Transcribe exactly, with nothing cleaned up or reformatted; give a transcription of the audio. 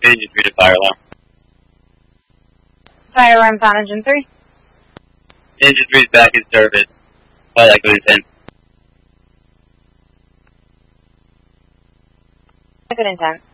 Engine three to fire alarm. Fire alarm's on engine three. Engine three is back in service. Flight like good intent. Good intent.